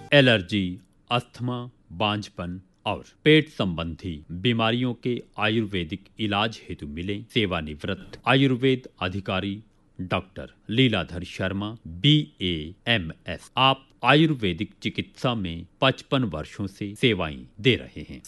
Allergy, asthma, बांझपन और पेट संबंधी बीमारियों के आयुर्वेदिक इलाज हेतु मिले सेवानिवृत्त आयुर्वेद अधिकारी डॉक्टर लीलाधर शर्मा, BAMS। आप आयुर्वेदिक चिकित्सा में 55 वर्षों से सेवाएं दे रहे हैं।